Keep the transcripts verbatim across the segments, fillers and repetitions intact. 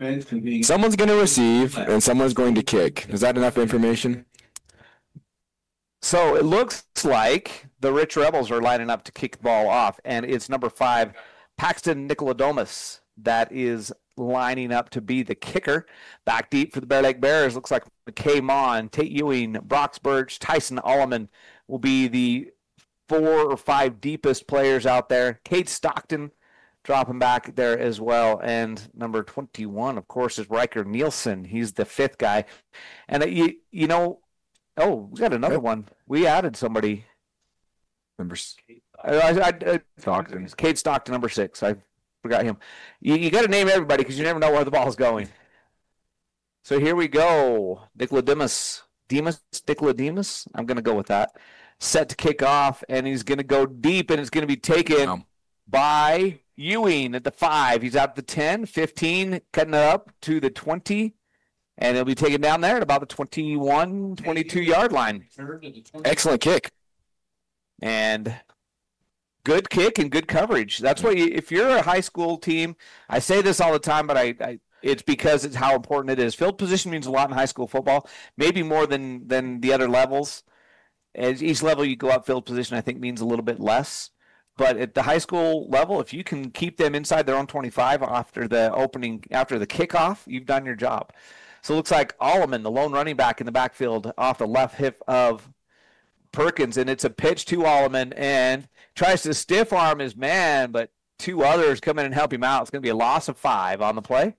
Someone's going to receive and someone's going to kick. Is that enough information? So it looks like the Rich Rebels are lining up to kick the ball off, and it's number five, Paxton Nicoladomus, that is lining up to be the kicker. Back deep for the Bear Lake Bears, looks like McKay Mon, Tate Ewing, Brox Birch, Tyson Alleman will be the four or five deepest players out there. Kate Stockton dropping back there as well. And number twenty-one, of course, is Riker Nielsen. He's the fifth guy. And, uh, you, you know, oh, we got another one. We added somebody. Number I, I, I, Stockton. Kate Stockton, number six. I forgot him. You, you got to name everybody because you never know where the ball's going. So here we go. Nicolademus. Demas? Nicolademus? I'm going to go with that. Set to kick off, and he's going to go deep, and it's going to be taken um. by Ewing at the five. He's out the ten, fifteen, cutting it up to the twenty, and he'll be taken down there at about the twenty-one, twenty-two-yard line. Excellent kick. And good kick and good coverage. That's what you, if you're a high school team, I say this all the time, but I, I it's because it's how important it is. Field position means a lot in high school football, maybe more than, than the other levels. As each level you go up, field position I think means a little bit less. But at the high school level, if you can keep them inside their own twenty-five after the opening, after the kickoff, you've done your job. So it looks like Alleman, the lone running back in the backfield, off the left hip of Perkins, and it's a pitch to Alleman, and tries to stiff arm his man, but two others come in and help him out. It's going to be a loss of five on the play.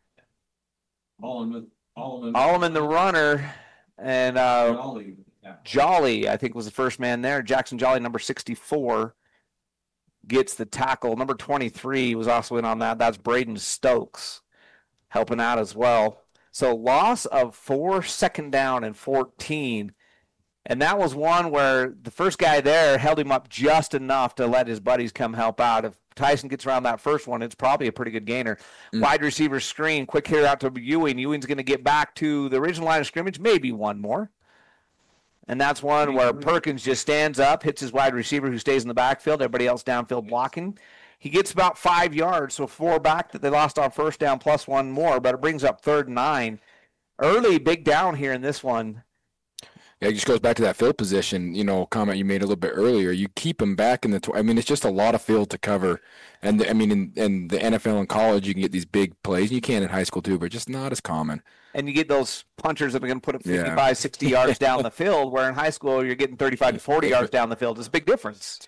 Alleman, Alleman, Alleman the runner, and uh, Jolly. Jolly, I think, was the first man there. Jackson Jolly, number sixty-four, gets the tackle. Number twenty-three was also in on that. That's Braden Stokes helping out as well. So loss of four, second down and fourteen. And that was one where the first guy there held him up just enough to let his buddies come help out. If Tyson gets around that first one, it's probably a pretty good gainer. Mm. Wide receiver screen, quick hit out to Ewing. Ewing's going to get back to the original line of scrimmage, maybe one more. And that's one where Perkins just stands up, hits his wide receiver who stays in the backfield, everybody else downfield blocking. He gets about five yards, so four back that they lost on first down plus one more, but it brings up third and nine. Early big down here in this one. Yeah, it just goes back to that field position, you know, comment you made a little bit earlier. You keep them back in the tw- – I mean, it's just a lot of field to cover. And, the, I mean, in, in the N F L and college, you can get these big plays. You can in high school too, but just not as common. And you get those punchers that are going to put it fifty-five, yeah. sixty yards down the field, where in high school you're getting thirty-five to forty yards down the field. It's a big difference.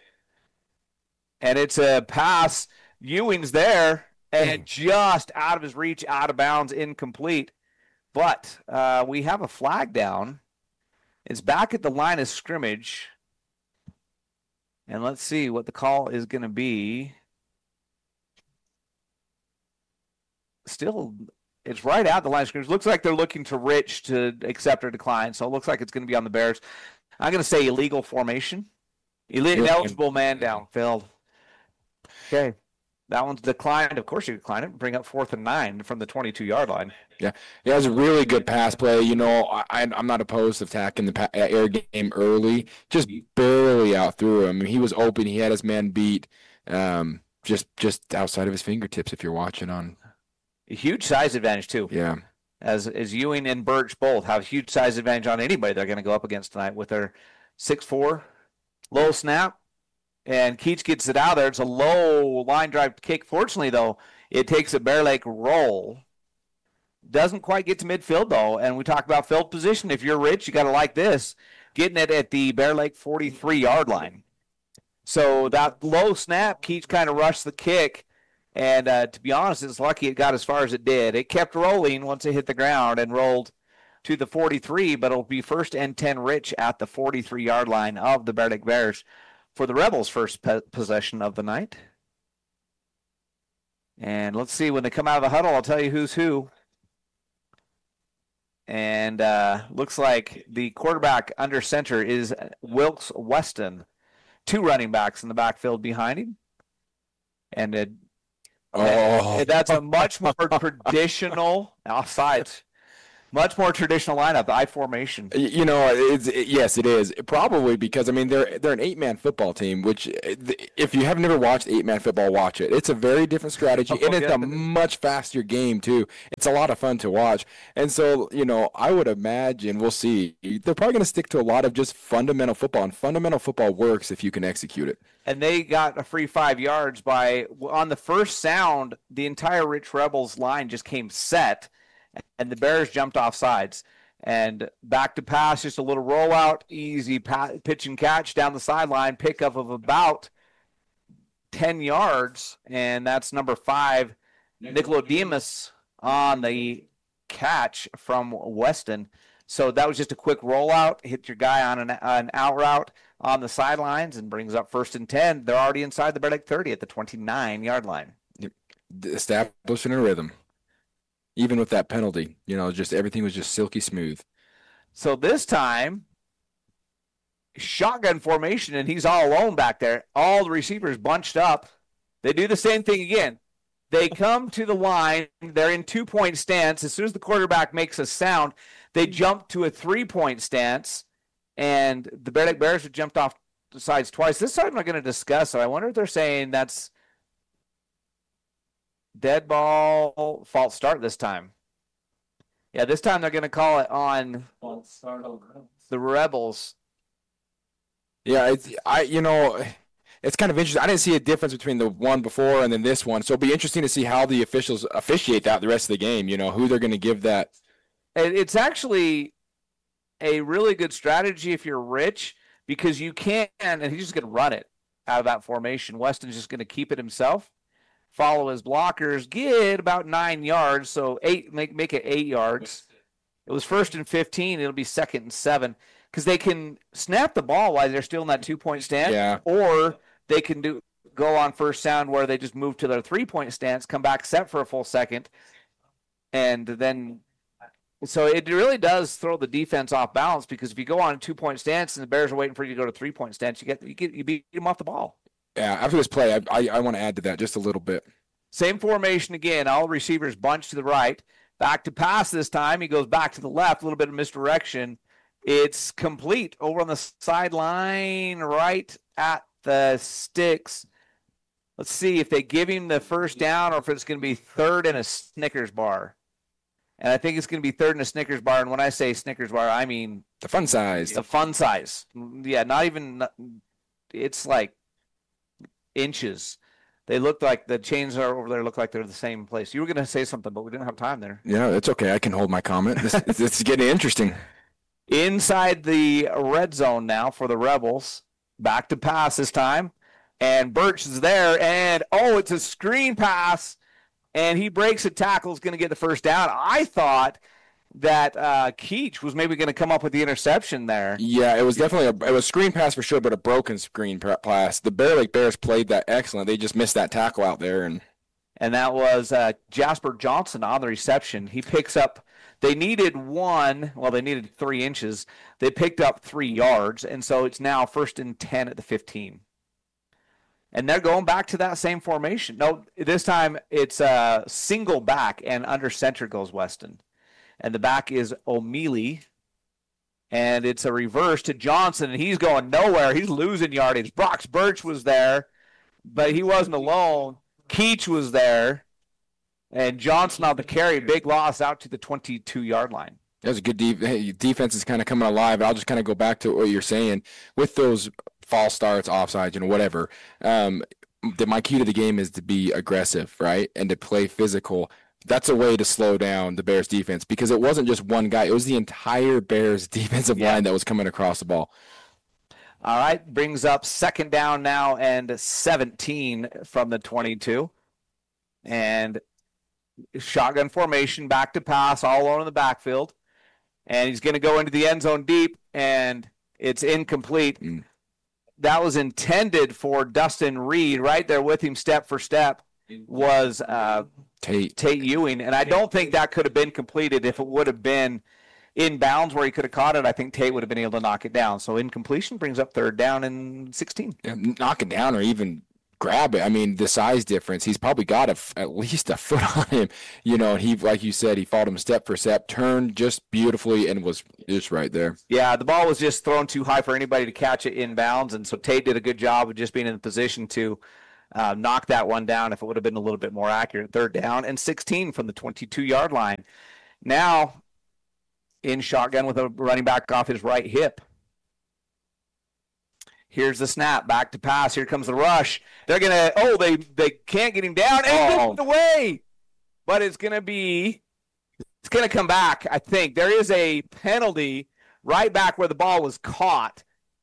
And it's a pass. Ewing's there, and just out of his reach, out of bounds, incomplete. But uh, we have a flag down. It's back at the line of scrimmage. And let's see what the call is going to be. Still, it's right at the line of scrimmage. Looks like they're looking to Rich to accept or decline. So it looks like it's going to be on the Bears. I'm going to say illegal formation. Ineligible man downfield. Okay. That one's declined. Of course you decline it. Bring up fourth and nine from the twenty-two-yard line. Yeah, yeah, it was a really good pass play. You know, I, I'm not opposed to attacking the pa- air game early. Just barely out through him. He was open. He had his man beat. Um, just just outside of his fingertips. If you're watching on, a huge size advantage too. Yeah, as as Ewing and Birch both have huge size advantage on anybody they're going to go up against tonight with their six four, low snap. And Keach gets it out there. It's a low line drive kick. Fortunately, though, it takes a Bear Lake roll. Doesn't quite get to midfield, though. And we talk about field position. If you're Rich, you got to like this. Getting it at the Bear Lake forty-three-yard line. So that low snap, Keach kind of rushed the kick. And uh, to be honest, it's lucky it got as far as it did. It kept rolling once it hit the ground and rolled to the forty-three. But it'll be first and ten Rich at the forty-three-yard line of the Bear Lake Bears. For the Rebels' first pe- possession of the night. And let's see, when they come out of the huddle, I'll tell you who's who. And uh, looks like the quarterback under center is Wilkes Weston. Two running backs in the backfield behind him. And, it, oh. and that's a much more traditional offside. Much more traditional lineup, I formation. You know, it's it, yes, it is probably because I mean they're they're an eight man football team. Which, if you have never watched eight man football, watch it. It's a very different strategy, oh, and it's yeah. a much faster game too. It's a lot of fun to watch. And so, you know, I would imagine we'll see. They're probably going to stick to a lot of just fundamental football, and fundamental football works if you can execute it. And they got a free five yards by on the first sound. The entire Rich Rebels line just came set. And the Bears jumped off sides. And back to pass, just a little rollout, easy pitch and catch down the sideline, pickup of about ten yards. And that's number five, Nicolodemus on the catch from Weston. So that was just a quick rollout, hit your guy on an, an out route on the sidelines and brings up first and ten. They're already inside the Beardick thirty at the twenty-nine-yard line. Establishing a rhythm. Even with that penalty, you know, just everything was just silky smooth. So this time, shotgun formation, and he's all alone back there. All the receivers bunched up. They do the same thing again. They come to the line. They're in two-point stance. As soon as the quarterback makes a sound, they jump to a three-point stance, and the Beardick Bears have jumped off the sides twice. This time I'm not going to discuss it. I wonder if they're saying that's dead ball, false start this time. Yeah, this time they're going to call it on false start on the Rebels. Yeah, it's, I you know, it's kind of interesting. I didn't see a difference between the one before and then this one, so it'll be interesting to see how the officials officiate that the rest of the game. You know, who they're going to give that. It's actually a really good strategy if you're Rich, because you can, and he's just going to run it out of that formation. Weston's just going to keep it himself. Follow his blockers, get about nine yards, so eight make make it eight yards. It was first and fifteen. It'll be second and seven because they can snap the ball while they're still in that two-point stance, yeah. or they can do go on first sound where they just move to their three-point stance, come back, set for a full second, and then so it really does throw the defense off balance because if you go on a two-point stance and the Bears are waiting for you to go to three-point stance, you get you get you beat them off the ball. Yeah, after this play, I, I, I want to add to that just a little bit. Same formation again. All receivers bunch to the right. Back to pass this time. He goes back to the left. A little bit of misdirection. It's complete over on the sideline right at the sticks. Let's see if they give him the first down or if it's going to be third and a Snickers bar. And I think it's going to be third and a Snickers bar. And when I say Snickers bar, I mean the fun size. The fun size. Yeah, not even – it's like inches. They look like the chains are over there look like they're the same place. You were going to say something, but we didn't have time there. Yeah, it's okay. I can hold my comment. This, this is getting interesting. Inside the red zone now for the Rebels. Back to pass this time. And Birch is there. And, oh, it's a screen pass. And he breaks a tackle. Is going to get the first down. I thought that uh, Keach was maybe going to come up with the interception there. Yeah, it was definitely a, it was a screen pass for sure, but a broken screen pass. The Beardick Bears played that excellent. They just missed that tackle out there. And and that was uh, Jasper Johnson on the reception. He picks up – they needed one – well, they needed three inches. They picked up three yards, and so it's now first and ten at the fifteen. And they're going back to that same formation. No, this time it's a single back, and under center goes Weston. And the back is O'Mealy. And it's a reverse to Johnson, and he's going nowhere. He's losing yardage. Brox Birch was there, but he wasn't alone. Keach was there. And Johnson on the carry, big loss out to the twenty-two-yard line. That was a good de- defense is kind of coming alive. I'll just kind of go back to what you're saying. With those false starts, offsides, you know, whatever, um, the, my key to the game is to be aggressive, right, and to play physical. That's a way to slow down the Bears defense because it wasn't just one guy. It was the entire Bears defensive yeah. line that was coming across the ball. All right, brings up second down now and seventeen from the twenty-two. And shotgun formation, back to pass, all alone in the backfield. And he's going to go into the end zone deep, and it's incomplete. Mm. That was intended for Dustin Reed. Right there with him, step for step, was uh, Tate. Tate Ewing. And I don't think that could have been completed if it would have been in bounds where he could have caught it. I think Tate would have been able to knock it down. So incompletion brings up third down and sixteen. Yeah, knock it down or even grab it. I mean, the size difference, he's probably got a, at least a foot on him, you know, and he, like you said, he followed him step for step, turned just beautifully, and was just right there. Yeah, the ball was just thrown too high for anybody to catch it inbounds, and so Tate did a good job of just being in the position to uh, knock that one down if it would have been a little bit more accurate. Third down and sixteen from the twenty-two-yard line. Now, in shotgun with a running back off his right hip. Here's the snap, back to pass. Here comes the rush. They're going to, oh, they, they can't get him down. And oh. It's away. But it's going to be, it's going to come back, I think. There is a penalty right back where the ball was caught.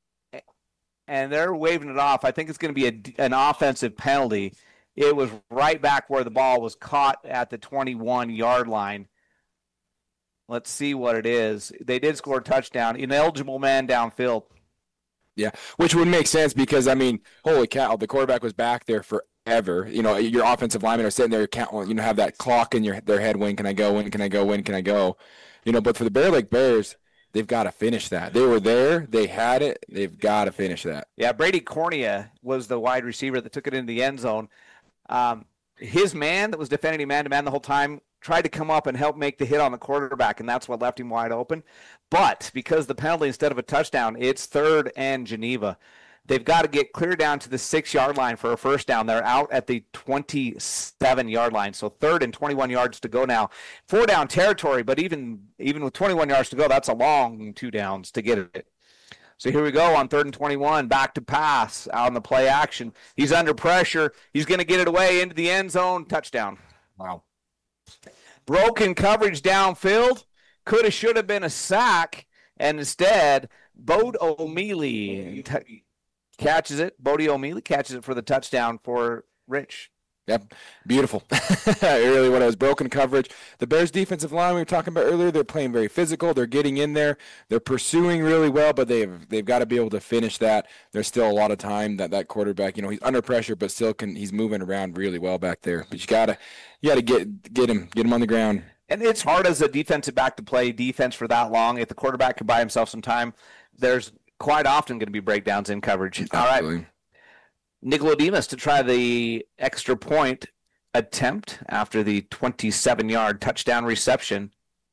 And they're waving it off. I think it's going to be a, an offensive penalty. It was right back where the ball was caught at the twenty-one-yard line. Let's see what it is. They did score a touchdown. Ineligible man downfield. Yeah, which would make sense because, I mean, holy cow, the quarterback was back there forever. You know, your offensive linemen are sitting there, counting, you know, have that clock in your their head, when can I go, when can I go, when can I go? You know, but for the Bear Lake Bears, they've got to finish that. They were there, they had it, they've got to finish that. Yeah, Brady Cornea was the wide receiver that took it into the end zone. Um, his man that was defending him man-to-man the whole time tried to come up and help make the hit on the quarterback, and that's what left him wide open. But because the penalty instead of a touchdown, it's third and Geneva. They've got to get clear down to the six-yard line for a first down. They're out at the twenty-seven-yard line, so third and twenty-one yards to go now. Four down territory, but even even with twenty-one yards to go, that's a long two downs to get it. So here we go on third and twenty-one, back to pass out on the play action. He's under pressure. He's going to get it away into the end zone. Touchdown. Wow. Broken coverage downfield. Could have, should have been a sack. And instead, Bode O'Mealy t- catches it. Bode O'Mealy catches it for the touchdown for Rich. Yep, beautiful. Really, what it was, broken coverage. The Bears' defensive line we were talking about earlier, they're playing very physical. They're getting in there. They're pursuing really well, but they've they've got to be able to finish that. There's still a lot of time that that quarterback, you know, he's under pressure, but still can he's moving around really well back there. But you gotta you gotta get get him get him on the ground. And it's hard as a defensive back to play defense for that long. If the quarterback can buy himself some time, there's quite often going to be breakdowns in coverage. Absolutely. All right. Nicolodemus to try the extra point attempt after the twenty-seven-yard touchdown reception.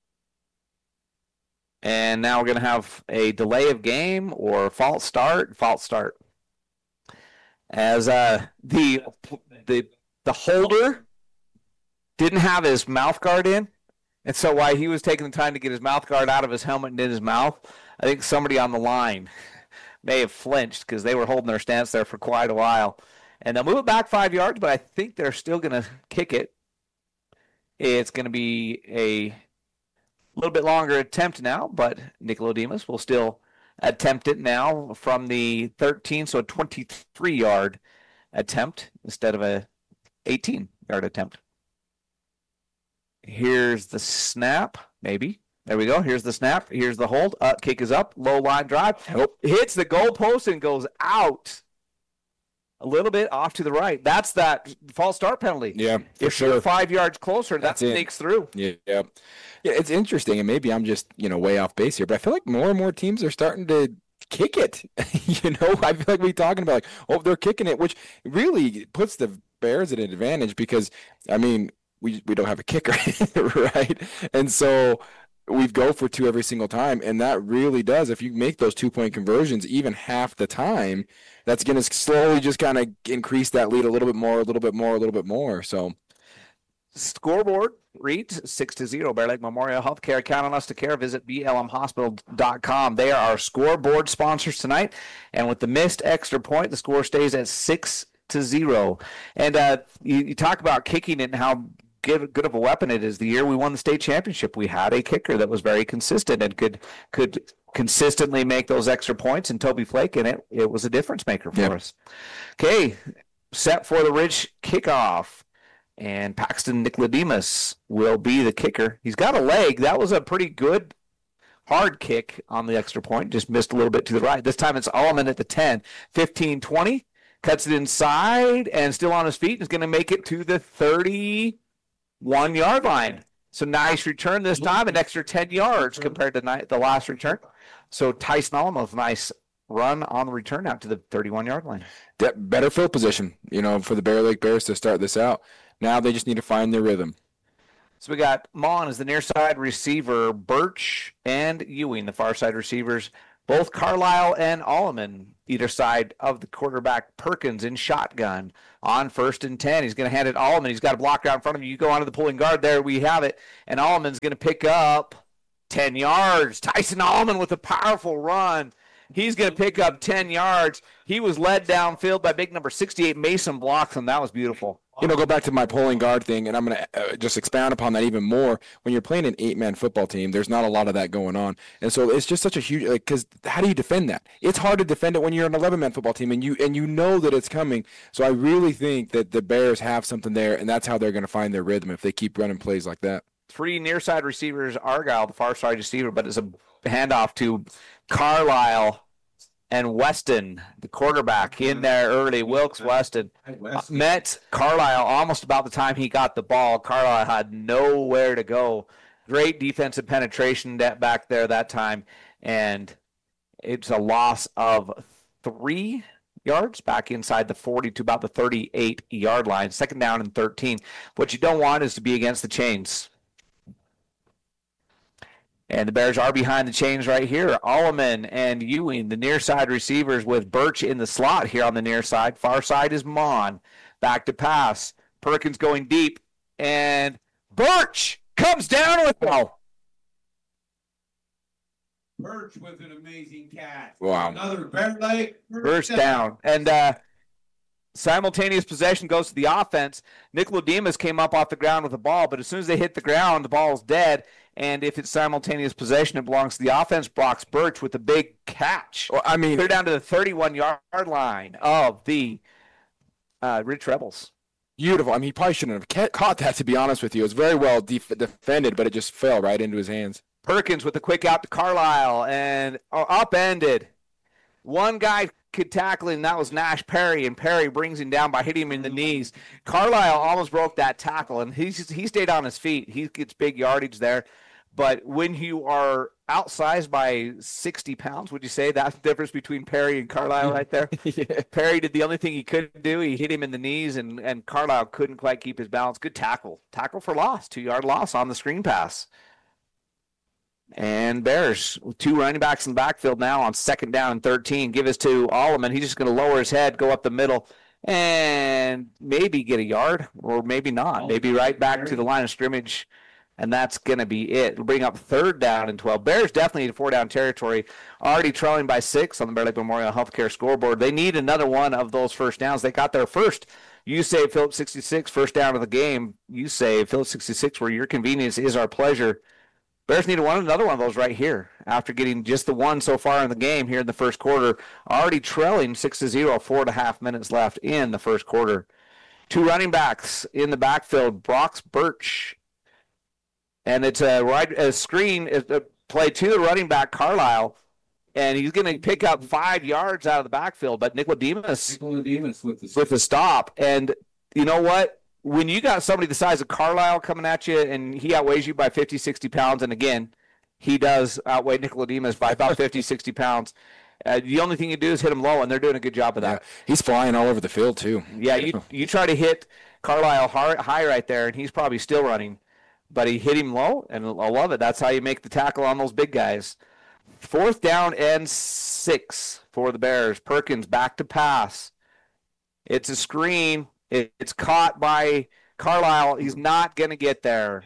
And now we're going to have a delay of game or false start. False start. As uh, the the the holder didn't have his mouth guard in, and so while he was taking the time to get his mouth guard out of his helmet and in his mouth, I think somebody on the line may have flinched because they were holding their stance there for quite a while. And they'll move it back five yards, but I think they're still going to kick it. It's going to be a little bit longer attempt now, but Nicolodemus will still attempt it now from the thirteen, so a twenty-three-yard attempt instead of a eighteen-yard attempt. Here's the snap, maybe. There we go. Here's the snap. Here's the hold. Uh, kick is up. Low line drive. Nope. Hits the goalpost and goes out a little bit off to the right. That's that false start penalty. Yeah, for if sure. you're five yards closer, that That's sneaks it. through. Yeah, yeah. Yeah, it's interesting, and maybe I'm just, you know, way off base here, but I feel like more and more teams are starting to kick it. You know, I feel like we're talking about, like, oh, they're kicking it, which really puts the Bears at an advantage because, I mean, we we don't have a kicker, right? And so we go for two every single time, and that really does. If you make those two-point conversions even half the time, that's going to slowly just kind of increase that lead a little bit more, a little bit more, a little bit more. So, scoreboard reads six to zero. Bear Lake Memorial Healthcare. Count on us to care. Visit B L M hospital dot com. They are our scoreboard sponsors tonight, and with the missed extra point, the score stays at six to zero. And uh, you, you talk about kicking it and how good, good of a weapon it is. The year we won the state championship, we had a kicker that was very consistent and could could consistently make those extra points, and Toby Flake, and it, it was a difference maker for yep. us. Okay, set for the Ridge kickoff, and Paxton Nicolodemus will be the kicker. He's got a leg. That was a pretty good hard kick on the extra point, just missed a little bit to the right. This time it's Allman at the ten. fifteen twenty, cuts it inside, and still on his feet, and is going to make it to the thirty-one-yard line. So nice return this time, an extra ten yards compared to the last return. So Tyson Allman with a nice run on the return out to the thirty-one-yard line. De- better field position, you know, for the Bear Lake Bears to start this out. Now they just need to find their rhythm. So we got Mon as the near side receiver, Birch and Ewing, the far side receivers. Both Carlisle and Alleman, either side of the quarterback. Perkins in shotgun on first and ten. He's going to hand it to Alleman. He's got a blocker out in front of you. You go onto the pulling guard there. We have it. And Alleman's going to pick up ten yards. Tyson Alleman with a powerful run. He's going to pick up ten yards. He was led downfield by big number sixty-eight, Mason blocks him. That was beautiful. You know, go back to my pulling guard thing, and I'm going to uh, just expound upon that even more. When you're playing an eight-man football team, there's not a lot of that going on. And so it's just such a huge, like, because how do you defend that? It's hard to defend it when you're an eleven-man football team, and you and you know that it's coming. So I really think that the Bears have something there, and that's how they're going to find their rhythm if they keep running plays like that. Three near side receivers, Argyle, the far side receiver, but it's a handoff to Carlisle and Weston, the quarterback, in there early. Wilkes Weston uh, met Carlisle almost about the time he got the ball. Carlisle had nowhere to go. Great defensive penetration back there that time, and it's a loss of three yards back inside the forty to about the thirty-eight-yard line. Second down and thirteen. What you don't want is to be against the chains. And the Bears are behind the chains right here. Alleman and Ewing, the near side receivers, with Birch in the slot here on the near side. Far side is Mon. Back to pass. Perkins going deep. And Birch comes down with oh. Birch with an amazing catch. Wow. Another Bear Lake. First down. And uh, simultaneous possession goes to the offense. Nicolodemus came up off the ground with the ball, but as soon as they hit the ground, the ball's dead. And if it's simultaneous possession, it belongs to the offense. Brock's Birch with a big catch. Well, I mean, they're down to the thirty-one-yard line of the uh, Ridge Rebels. Beautiful. I mean, he probably shouldn't have caught that, to be honest with you. It was very well def- defended, but it just fell right into his hands. Perkins with a quick out to Carlisle and uh, upended. One guy could tackle him, and that was Nash Perry, and Perry brings him down by hitting him in the knees. Carlisle almost broke that tackle, and he's, he stayed on his feet. He gets big yardage there. But when you are outsized by sixty pounds, would you say that's the difference between Perry and Carlisle right there? Yeah. Perry did the only thing he couldn't do. He hit him in the knees, and, and Carlisle couldn't quite keep his balance. Good tackle. Tackle for loss. Two-yard loss on the screen pass. And Bears with two running backs in the backfield now on second down and thirteen. Give us to Alleman. He's just going to lower his head, go up the middle, and maybe get a yard, or maybe not. Maybe right back to the line of scrimmage, and that's going to be it. We'll bring up third down and twelve. Bears definitely need four-down territory, already trailing by six on the Bear Lake Memorial Healthcare scoreboard. They need another one of those first downs. They got their first. You save Phillips sixty-six, first down of the game. You save Phillips sixty-six, where your convenience is our pleasure. Bears need one, another one of those right here after getting just the one so far in the game here in the first quarter. Already trailing six to zero, four and a half minutes left in the first quarter. Two running backs in the backfield, Brock's Birch. And it's a, right, a screen a play to the running back, Carlisle. And he's going to pick up five yards out of the backfield. But Nicolodemus, Nicolodemus with the, with the stop. And you know what? When you got somebody the size of Carlisle coming at you and he outweighs you by fifty, sixty pounds, and again, he does outweigh Nicolodemus by about fifty, sixty pounds, uh, the only thing you do is hit him low, and they're doing a good job of that. Yeah, he's flying all over the field, too. Yeah, you you try to hit Carlisle high right there, and he's probably still running, but he hit him low, and I love it. That's how you make the tackle on those big guys. Fourth down and six for the Bears. Perkins back to pass. It's a screen. It's caught by Carlisle. He's not going to get there.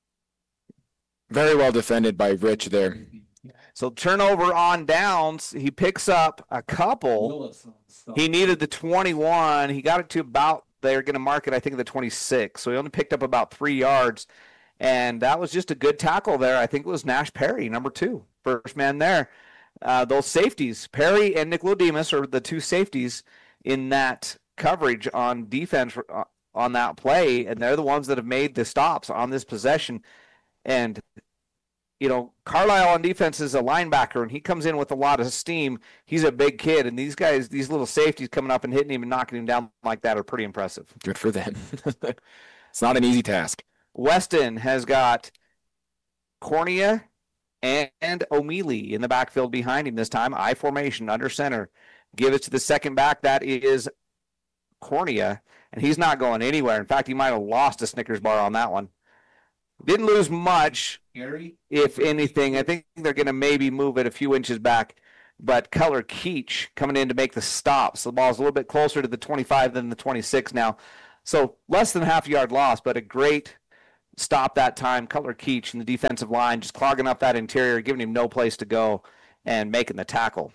Very well defended by Rich there. So turnover on downs. He picks up a couple. He needed the twenty-one. He got it to about, they're going to mark it, I think, the twenty-six. So he only picked up about three yards. And that was just a good tackle there. I think it was Nash Perry, number two, first man there. Uh, those safeties, Perry and Nicolodemus are the two safeties in that coverage on defense on that play, and they're the ones that have made the stops on this possession. And you know, Carlisle on defense is a linebacker, and he comes in with a lot of steam. He's a big kid, and these guys, these little safeties coming up and hitting him and knocking him down like that are pretty impressive. Good for them. It's not an easy task. Weston has got Cornea and, and O'Mealy in the backfield behind him this time. I formation under center. Give it to the second back. That is Cornea, and he's not going anywhere. In fact, he might have lost a Snickers bar on that one. Didn't lose much, if anything. I think they're going to maybe move it a few inches back. But Cutler Keach coming in to make the stop. So the ball's a little bit closer to the twenty-five than the twenty-six now. So less than half a yard loss, but a great stop that time. Cutler Keach in the defensive line just clogging up that interior, giving him no place to go, and making the tackle.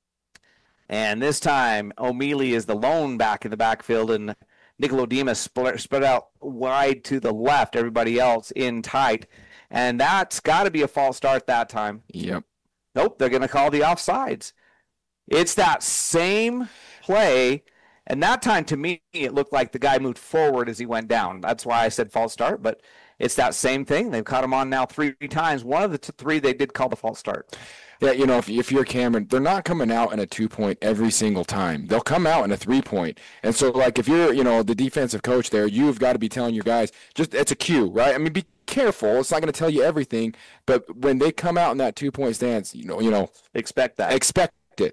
And this time, O'Mealy is the lone back in the backfield, and Nicolodemus spread, spread out wide to the left, everybody else in tight. And that's got to be a false start that time. Yep. Nope, they're going to call the offsides. It's that same play, and that time to me it looked like the guy moved forward as he went down. That's why I said false start, but it's that same thing. They've caught him on now three times. One of the t- three they did call the false start. Yeah, you know, if, if you're Cameron, they're not coming out in a two-point every single time. They'll come out in a three-point. And so, like, if you're, you know, the defensive coach there, you've got to be telling your guys, just it's a cue, right? I mean, be careful. It's not going to tell you everything. But when they come out in that two-point stance, you know, you know, expect that. Expect it.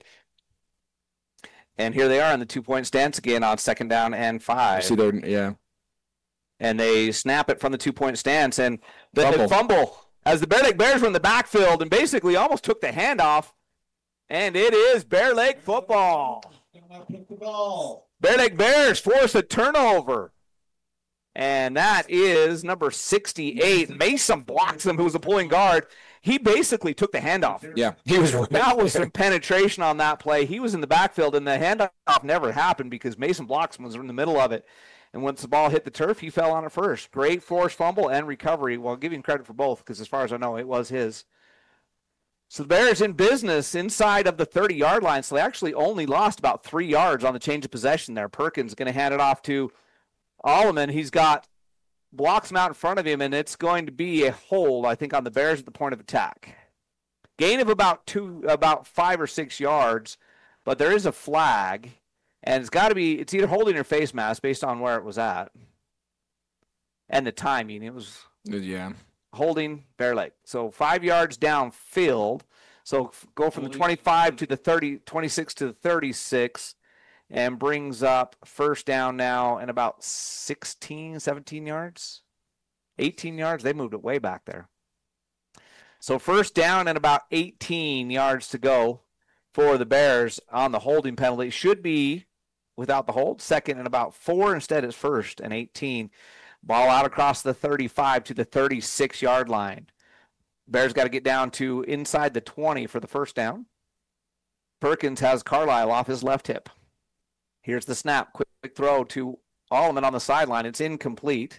And here they are in the two-point stance again on second down and five. See, they're, yeah. And they snap it from the two-point stance, and the Fumble. fumble as the Bear Lake Bears were in the backfield and basically almost took the handoff. And it is Bear Lake football. Bear Lake Bears force a turnover. And that is number sixty-eight. Mason blocks them, who was a pulling guard. He basically took the handoff. Yeah, he was right. That was some penetration on that play. He was in the backfield, and the handoff never happened because Mason Bloxman was in the middle of it. And once the ball hit the turf, he fell on it first. Great forced fumble and recovery. Well, I'll give him credit for both because as far as I know, it was his. So the Bears in business inside of the thirty-yard line. So they actually only lost about three yards on the change of possession there. Perkins going to hand it off to Alleman. He's got Bloxman out in front of him, and it's going to be a hold, I think, on the Bears at the point of attack. Gain of about two, about five or six yards, but there is a flag. And it's got to be, it's either holding or face mask based on where it was at. And the timing, it was yeah. holding Bear Lake. So five yards downfield. So go from the twenty-five to the thirty, twenty-six to the thirty-six, and brings up first down now and about sixteen, seventeen yards, eighteen yards. They moved it way back there. So first down and about eighteen yards to go for the Bears on the holding penalty. Should be without the hold. Second and about four. Instead, it's first and eighteen. Ball out across the thirty-five to the thirty-six-yard line. Bears got to get down to inside the twenty for the first down. Perkins has Carlisle off his left hip. Here's the snap. Quick, quick throw to Alleman on the sideline. It's incomplete.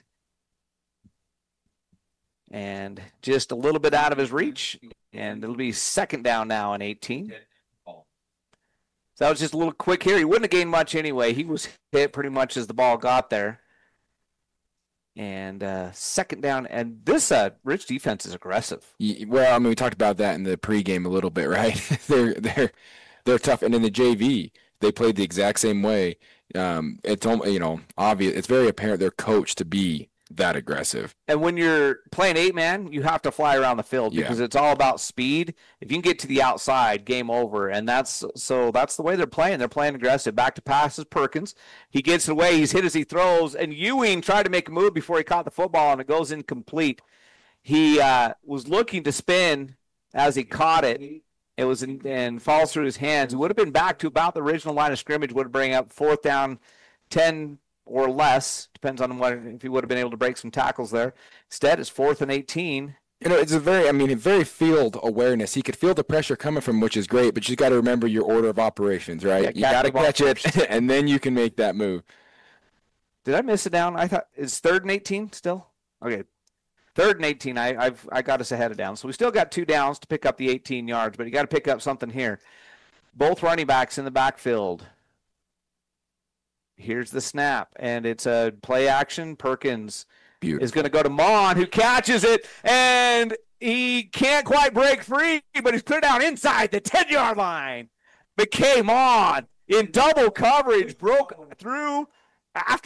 And just a little bit out of his reach. And it'll be second down now and eighteen. So that was just a little quick here. He wouldn't have gained much anyway. He was hit pretty much as the ball got there. And uh, second down. And this uh, Rich defense is aggressive. Well, I mean, we talked about that in the pregame a little bit, right? they're they're they're tough. And in the J V, they played the exact same way. Um, it's you know obvious. It's very apparent they're coached to be that aggressive. And when you're playing eight man, you have to fly around the field because yeah. it's all about speed. If you can get to the outside, game over. And that's so that's the way they're playing. They're playing aggressive. Back to passes Perkins. He gets it away. He's hit as he throws. And Ewing tried to make a move before he caught the football, and it goes incomplete. He uh, was looking to spin as he caught it. It was in, and falls through his hands. It would have been back to about the original line of scrimmage. Would bring up fourth down, ten or less, depends on what if he would have been able to break some tackles there. Instead, it's fourth and eighteen. You know, it's a very, I mean, a very field awareness. He could feel the pressure coming from, which is great, but you got to remember your order of operations, right? Yeah, you got to catch it, and then you can make that move. Did I miss it down? I thought it's third and eighteen still. Okay, third and eighteen. I, I've I got us ahead of down, so we still got two downs to pick up the eighteen yards, but you got to pick up something here. Both running backs in the backfield. Here's the snap, and it's a play action. Perkins Beautiful. Is going to go to Mon, who catches it, and he can't quite break free, but he's put it down inside the ten-yard line. McKay Mon in double coverage broke through after the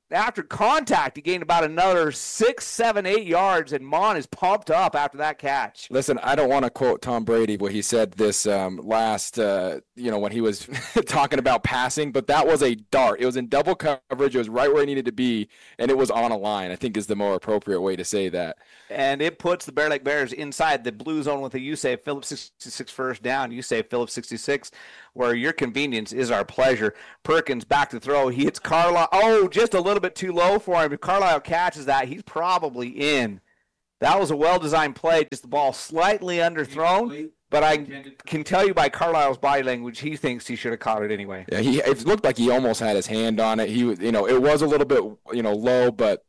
after contact, he gained about another six, seven, eight yards, and Mon is pumped up after that catch. Listen, I don't want to quote Tom Brady, but he said this um, last, uh, you know, when he was talking about passing, but that was a dart. It was in double coverage. It was right where it needed to be, and it was on a line, I think is the more appropriate way to say that. And it puts the Bear Lake Bears inside the blue zone with a you say Phillips sixty-six first down. You say Phillips sixty-six, where your convenience is our pleasure. Perkins back to throw. He hits Carlisle. Oh, just a little bit too low for him. If Carlisle catches that, he's probably in. That was a well-designed play, just the ball slightly underthrown. But I can tell you by Carlisle's body language, he thinks he should have caught it anyway. Yeah, he it looked like he almost had his hand on it. He was, you know, it was a little bit, you know, low, but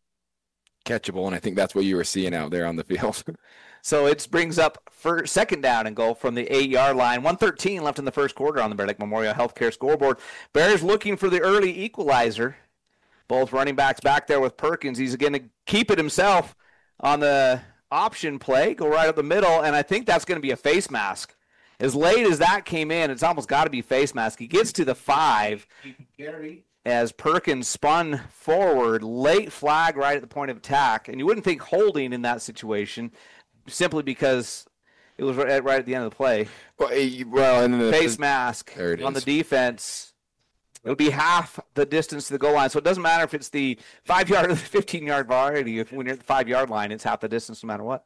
catchable, and I think that's what you were seeing out there on the field. So it brings up for second down and goal from the eight-yard line. one thirteen left in the first quarter on the Bear Lake Memorial Healthcare scoreboard. Bears looking for the early equalizer. Both running backs back there with Perkins. He's going to keep it himself on the option play, go right up the middle, and I think that's going to be a face mask. As late as that came in, it's almost got to be face mask. He gets to the five. Gary. As Perkins spun forward, late flag right at the point of attack. And you wouldn't think holding in that situation simply because it was right, right at the end of the play. Well, eh, well and the face mask on the defense. It'll be half the distance to the goal line. So it doesn't matter if it's the five-yard or the fifteen-yard variety. If when you're at the five-yard line, it's half the distance no matter what.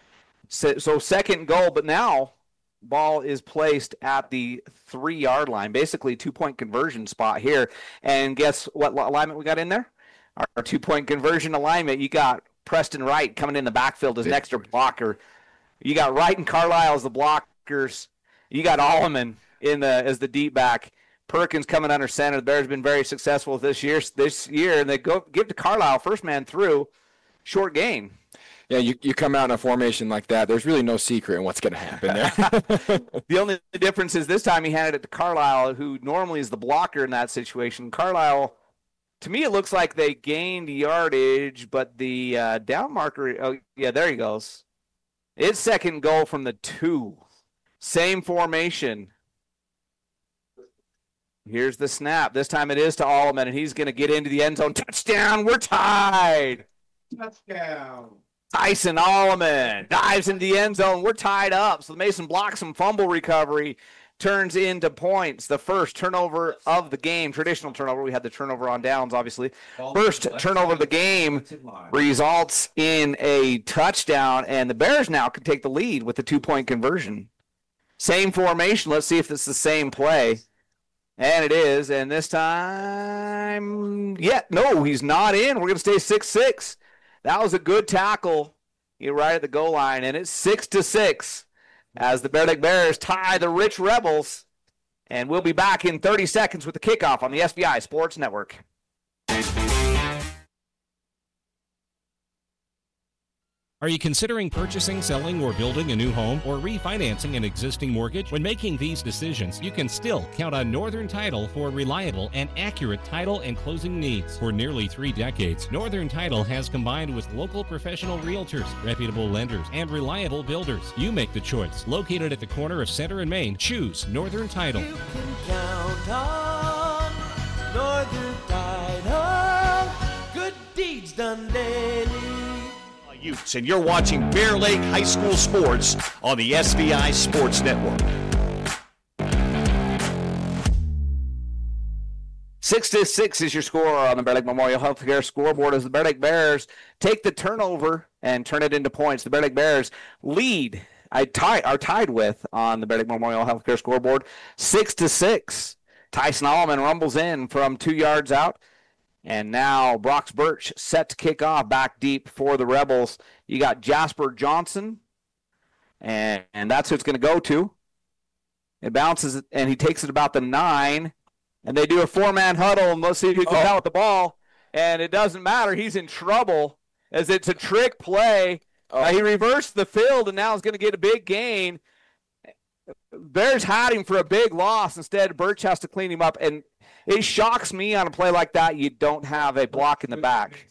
So, so second goal, but now ball is placed at the three-yard line, basically two-point conversion spot here. And guess what alignment we got in there? Our two-point conversion alignment. You got Preston Wright coming in the backfield as an extra blocker. You got Wright and Carlisle as the blockers. You got Alleman in the as the deep back. Perkins coming under center. The Bears have been very successful this year, this year, and they go give to Carlisle, first man through, short gain. Yeah, you, you come out in a formation like that, there's really no secret in what's going to happen there. The only difference is this time he handed it to Carlisle, who normally is the blocker in that situation. Carlisle, to me, it looks like they gained yardage, but the uh, down marker, oh, yeah, there he goes. It's second goal from the two. Same formation. Here's the snap. This time it is to Alleman, and he's going to get into the end zone. Touchdown, we're tied. Touchdown. Tyson Alleman dives into the end zone. We're tied up. So Mason blocks some fumble recovery, turns into points. The first turnover of the game, traditional turnover. We had the turnover on downs, obviously. First turnover of the game results in a touchdown, and the Bears now can take the lead with the two-point conversion. Same formation. Let's see if it's the same play. And it is, and this time, yeah, no, he's not in. We're going to stay six six. That was a good tackle. You're right at the goal line, and it's six to six as the Bear Lake Bears tie the Rich Rebels. And we'll be back in thirty seconds with the kickoff on the S B I Sports Network. Are you considering purchasing, selling, or building a new home, or refinancing an existing mortgage? When making these decisions, you can still count on Northern Title for reliable and accurate title and closing needs. For nearly three decades, Northern Title has combined with local professional realtors, reputable lenders, and reliable builders. You make the choice. Located at the corner of Center and Main, choose Northern Title. You can count on Northern Title. Good deeds done daily. Utes, and you're watching Bear Lake High School Sports on the S V I Sports Network. Six to six is your score on the Bear Lake Memorial Healthcare scoreboard as the Bear Lake Bears take the turnover and turn it into points. The Bear Lake Bears lead, I tie, are tied with on the Bear Lake Memorial Healthcare scoreboard, six to six. Tyson Alleman rumbles in from two yards out. And now Brox Birch set to kick off back deep for the Rebels. You got Jasper Johnson, and, and that's who it's going to go to. It bounces, and he takes it about the nine, and they do a four-man huddle, and let's see who can out with the ball. And it doesn't matter. He's in trouble as it's a trick play. Oh. Uh, he reversed the field, and now is going to get a big gain. Bears had him for a big loss. Instead, Birch has to clean him up, and it shocks me on a play like that you don't have a block in the back.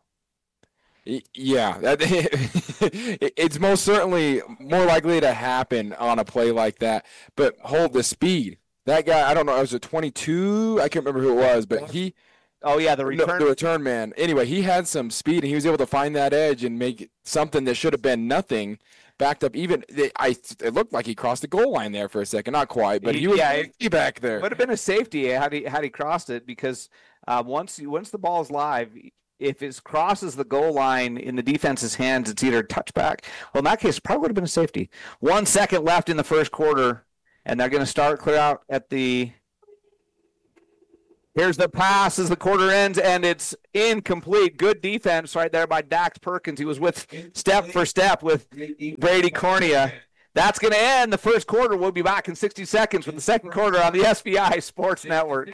Yeah, that, it's most certainly more likely to happen on a play like that. But hold the speed. That guy, I don't know, was it twenty-two? I can't remember who it was, but he Oh, yeah, the No, return. the return man. Anyway, he had some speed, and he was able to find that edge and make something that should have been nothing backed up. Even they, I, it looked like he crossed the goal line there for a second. Not quite, but he, he was yeah, it, back there. Would have been a safety had he had he crossed it, because uh, once once the ball is live, if it crosses the goal line in the defense's hands, it's either a touchback. Well, in that case, it probably would have been a safety. One second left in the first quarter, and they're going to start clear out at the. Here's the pass as the quarter ends, and it's incomplete. Good defense right there by Dax Perkins. He was with step for step with Brady Cornea. That's going to end the first quarter. We'll be back in sixty seconds with the second quarter on the S V I Sports Network.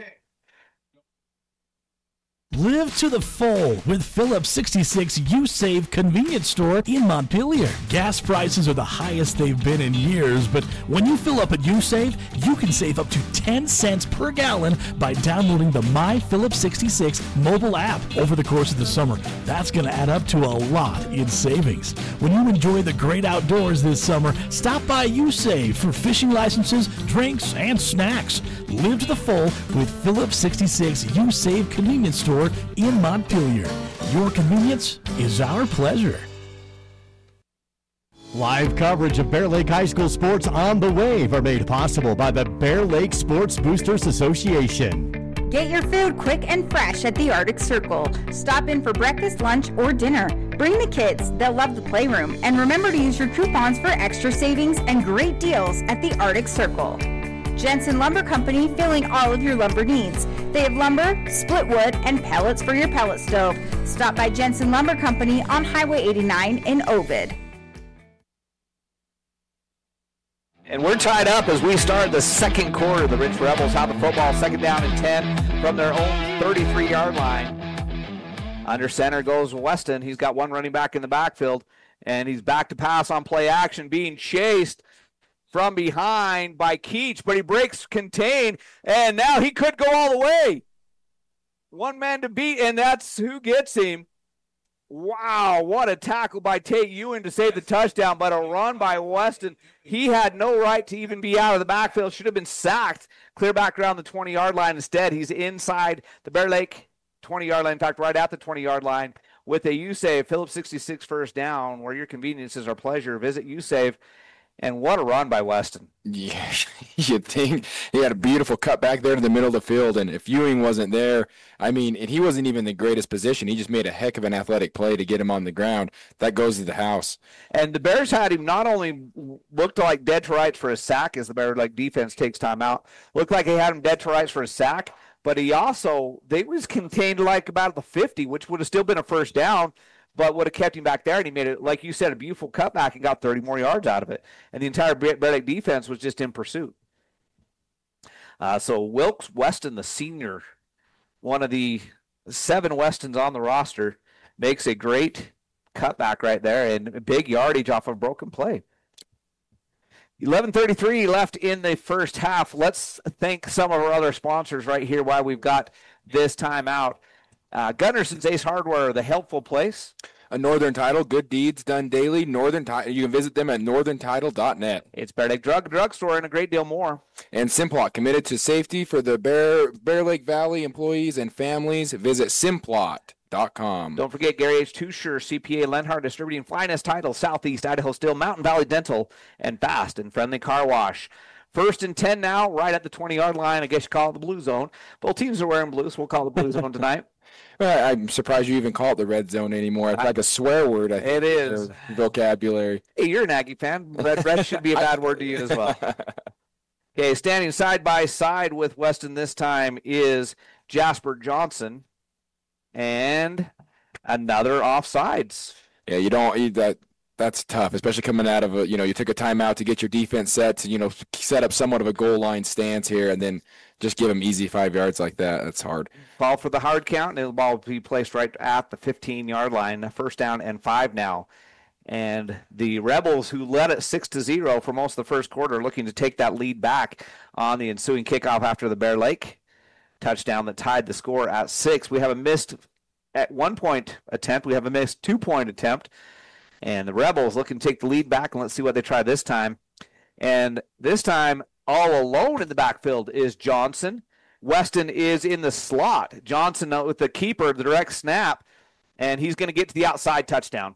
Live to the full with Phillips sixty-six U-Save convenience store in Montpelier. Gas prices are the highest they've been in years, but when you fill up at U-Save, you can save up to ten cents per gallon by downloading the My Phillips sixty-six mobile app over the course of the summer. That's going to add up to a lot in savings. When you enjoy the great outdoors this summer, stop by U-Save for fishing licenses, drinks, and snacks. Live to the full with Phillips sixty-six U-Save convenience store in Montpelier. Your convenience is our pleasure. Live coverage of Bear Lake High School sports on the Wave are made possible by the Bear Lake Sports Boosters Association. Get your food quick and fresh at the Arctic Circle. Stop in for breakfast, lunch, or dinner. Bring the kids. They'll love the playroom. And remember to use your coupons for extra savings and great deals at the Arctic Circle. Jensen Lumber Company, filling all of your lumber needs. They have lumber, split wood, and pellets for your pellet stove. Stop by Jensen Lumber Company on Highway eighty-nine in Ovid. And we're tied up as we start the second quarter. The Rich Rebels have the football, second down and ten from their own thirty-three-yard line. Under center goes Weston. He's got one running back in the backfield, and he's back to pass on play action, being chased from behind by Keach, but he breaks contain, and now he could go all the way. One man to beat, and that's who gets him. Wow, what a tackle by Tate Ewan to save the touchdown, but a run by Weston. He had no right to even be out of the backfield. Should have been sacked. Clear back around the twenty-yard line. Instead, he's inside the Bear Lake twenty-yard line. In fact, right at the twenty-yard line with a U-Save. Phillips sixty-six first down, where your convenience is our pleasure. Visit U-Save. And what a run by Weston. Yeah, you'd think he had a beautiful cut back there to the middle of the field, and if Ewing wasn't there, I mean, and he wasn't even in the greatest position. He just made a heck of an athletic play to get him on the ground. That goes to the house. And the Bears had him not only looked like dead to rights for a sack as the Bears like defense takes time out, looked like he had him dead to rights for a sack, but he also, they was contained like about the fifty, which would have still been a first down, but would have kept him back there, and he made it, like you said, a beautiful cutback and got thirty more yards out of it. And the entire Bear Lake defense was just in pursuit. Uh, so Wilkes Weston, the senior, one of the seven Westons on the roster, makes a great cutback right there and a big yardage off a broken play. eleven thirty-three left in the first half. Let's thank some of our other sponsors right here while we've got this timeout. Uh, Gunnarson's Ace Hardware, the helpful place. A Northern Title, good deeds done daily. Northern Title, you can visit them at northern title dot net. It's Bear Lake Drug Drugstore and a great deal more. And Simplot, committed to safety for the Bear Bear Lake Valley employees and families. Visit simplot dot com. Don't forget Gary H. Tusher, C P A, Lenhart Distributing, finest title, Southeast Idaho Steel, Mountain Valley Dental, and Fast and Friendly Car Wash. First and ten now, right at the twenty-yard line. I guess you call it the blue zone. Both teams are wearing blue, so we'll call it the blue zone tonight. Well, I'm surprised you even call it the red zone anymore. It's like a swear word, I think. It is. Vocabulary. Hey, you're an Aggie fan. Red, red should be a bad word to you as well. Okay, standing side by side with Weston this time is Jasper Johnson and another offsides. Yeah, you don't you, that. That's tough, especially coming out of a, you know, you took a timeout to get your defense set to, you know, set up somewhat of a goal line stance here and then just give them easy five yards like that. That's hard. Ball for the hard count, and the ball will be placed right at the fifteen-yard line. First down and five now. And the Rebels, who led it six to zero for most of the first quarter, looking to take that lead back on the ensuing kickoff after the Bear Lake touchdown that tied the score at six. We have a missed at one-point attempt. We have a missed two-point attempt. And the Rebels looking to take the lead back, and let's see what they try this time. And this time, all alone in the backfield is Johnson. Weston is in the slot. Johnson with the keeper, the direct snap, and he's going to get to the outside touchdown.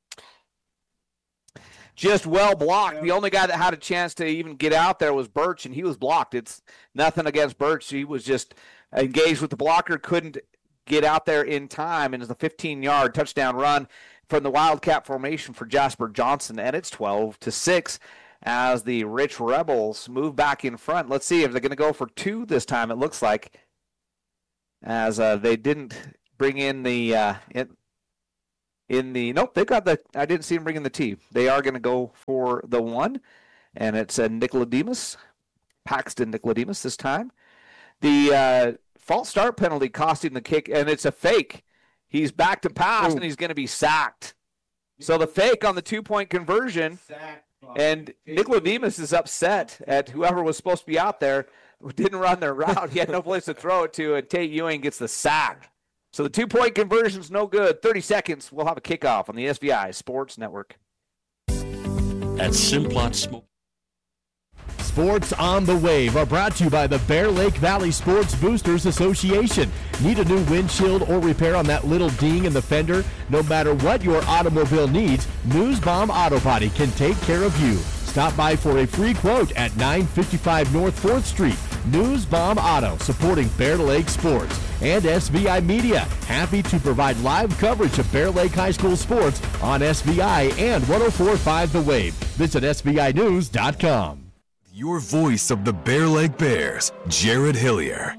Just well blocked. The only guy that had a chance to even get out there was Birch, and he was blocked. It's nothing against Birch. He was just engaged with the blocker, couldn't get out there in time, and it's a fifteen-yard touchdown run from the Wildcat formation for Jasper Johnson, and it's twelve to six as the Rich Rebels move back in front. Let's see if they're going to go for two this time, it looks like, as uh, they didn't bring in the uh, – in, In the nope, they got the. I didn't see him bringing the T. They are going to go for the one, and it's a Nicolademus, Paxton Nicolademus this time. The uh, false start penalty costing the kick, and it's a fake. He's back to pass, Ooh. and he's going to be sacked. So the fake on the two-point conversion, and Nicolademus is upset at whoever was supposed to be out there who didn't run their route. He had no place to throw it to, and Tate Ewing gets the sack. So the two-point conversion's no good. thirty seconds, we'll have a kickoff on the S V I Sports Network. At Simplot Smoke. Sports on the Wave are brought to you by the Bear Lake Valley Sports Boosters Association. Need a new windshield or repair on that little ding in the fender? No matter what your automobile needs, Newsbomb Auto Body can take care of you. Stop by for a free quote at nine fifty-five North fourth Street. Newsbomb Auto, supporting Bear Lake Sports. And S V I Media, happy to provide live coverage of Bear Lake High School sports on S V I and one oh four point five The Wave. Visit S V I news dot com. Your voice of the Bear Lake Bears, Jared Hillier.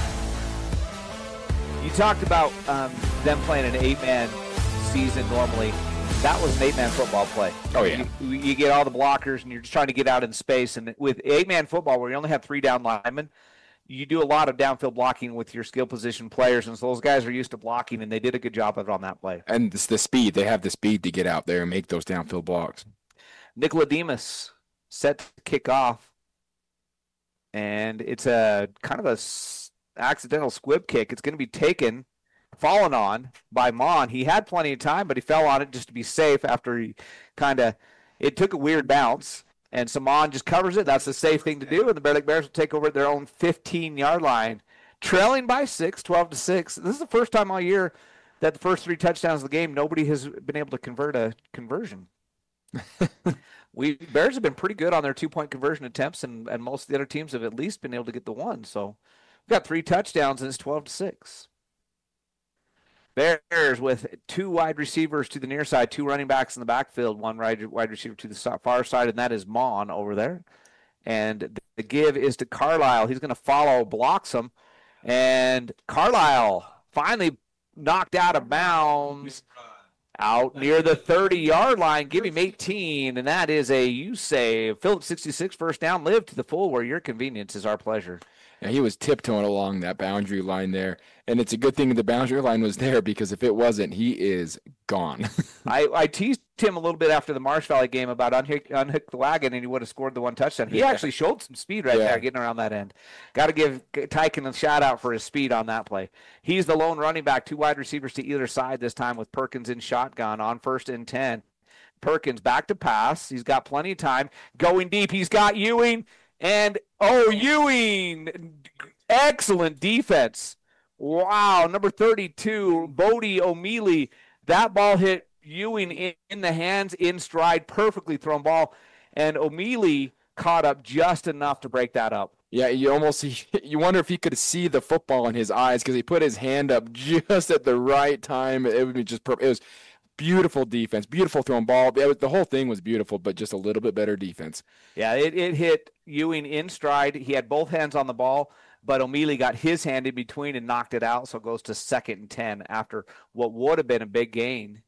You talked about um, them playing an eight-man season normally. That was an eight-man football play. Oh, yeah. You, you get all the blockers, and you're just trying to get out in space. And with eight-man football, where you only have three down linemen, you do a lot of downfield blocking with your skill position players, and so those guys are used to blocking, and they did a good job of it on that play. And it's the speed. They have the speed to get out there and make those downfield blocks. Nicolademus set to kick off, and it's a kind of a s- accidental squib kick. It's going to be taken, fallen on by Mon. He had plenty of time, but he fell on it just to be safe after he kind of – it took a weird bounce. And Simon just covers it. That's the safe thing to do. And the Bear Lake Bears will take over at their own fifteen-yard line, trailing by six, twelve to six. This is the first time all year that the first three touchdowns of the game, nobody has been able to convert a conversion. we Bears have been pretty good on their two-point conversion attempts, and, and most of the other teams have at least been able to get the one. So we've got three touchdowns, and it's twelve to six. Bears with two wide receivers to the near side, two running backs in the backfield, one wide, wide receiver to the far side, and that is Mon over there. And the give is to Carlisle. He's going to follow, blocks him, and Carlisle finally knocked out of bounds out near the thirty-yard line. Give him eighteen, and that is a you save. Phillips sixty-six first down. Live to the full where your convenience is our pleasure. Yeah, he was tiptoeing along that boundary line there. And it's a good thing the boundary line was there, because if it wasn't, he is gone. I, I teased him a little bit after the Marsh Valley game about unhook, unhook the wagon, and he would have scored the one touchdown. He yeah. actually showed some speed right yeah. there getting around that end. Got to give Tyken a shout-out for his speed on that play. He's the lone running back, two wide receivers to either side this time with Perkins in shotgun on first and ten. Perkins back to pass. He's got plenty of time. Going deep. He's got Ewing. And, oh, Ewing, excellent defense. Wow, number thirty-two, Bodie O'Mealy. That ball hit Ewing in, in the hands, in stride, perfectly thrown ball. And O'Mealy caught up just enough to break that up. Yeah, you almost you wonder if he could see the football in his eyes, because he put his hand up just at the right time. It would be just perfect. It was beautiful defense, beautiful thrown ball. It was, the whole thing was beautiful, but just a little bit better defense. Yeah, it, it hit Ewing in stride. He had both hands on the ball, but O'Mealy got his hand in between and knocked it out, so it goes to second and ten after what would have been a big gain.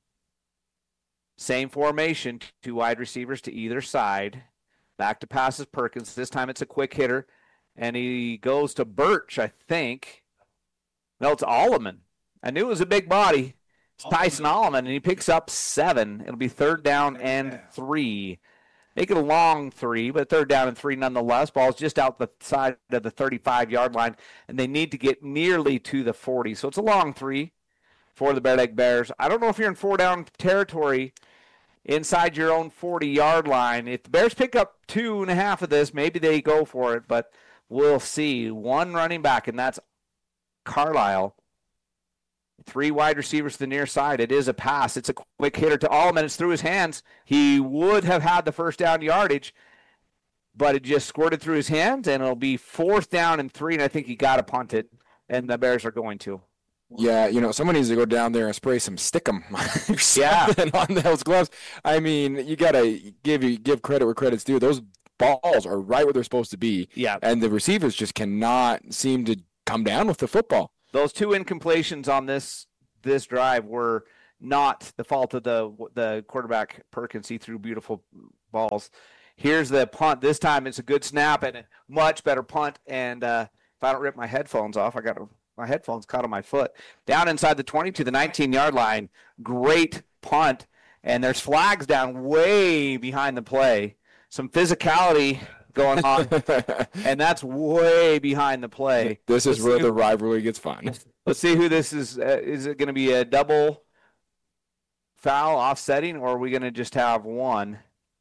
Same formation, two wide receivers to either side. Back to passes Perkins. This time it's a quick hitter, and he goes to Birch, I think. No, it's Alleman. I knew it was a big body. It's Tyson Alleman, and he picks up seven. It'll be third down and three. Make it a long three, but third down and three nonetheless. Ball's just out the side of the thirty-five-yard line, and they need to get nearly to the forty. So it's a long three for the Bear Lake Bears. I don't know if you're in four-down territory inside your own forty-yard line. If the Bears pick up two and a half of this, maybe they go for it, but we'll see one running back, and that's Carlisle. Three wide receivers to the near side. It is a pass. It's a quick hitter to Allman. It's through his hands. He would have had the first down yardage, but it just squirted through his hands, and it'll be fourth down and three, and I think he got to punt it, and the Bears are going to. Yeah, you know, someone needs to go down there and spray some stickum yeah. on those gloves. I mean, you got to give you give credit where credit's due. Those balls are right where they're supposed to be, yeah. and the receivers just cannot seem to come down with the football. Those two incompletions on this this drive were not the fault of the the quarterback Perkins. He threw beautiful balls. Here's the punt. This time it's a good snap and a much better punt. And uh, if I don't rip my headphones off, I got to, my headphones caught on my foot. Down inside the twenty to the nineteen-yard line. Great punt. And there's flags down way behind the play. Some physicality going on, and that's way behind the play. This is Let's where see the who, rivalry gets fun. Let's see who this is. Uh, is it going to be a double foul offsetting, or are we going to just have one?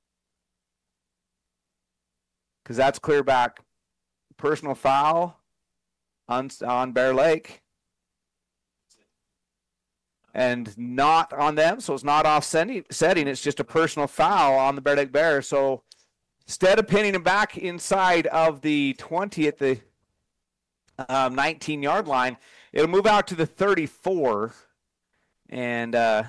Because that's clear back. Personal foul on, on Bear Lake. And not on them, so it's not offsetting. It's just a personal foul on the Bear Lake Bears. So instead of pinning him back inside of the twenty at the um, nineteen-yard line, it'll move out to the thirty-four. And uh,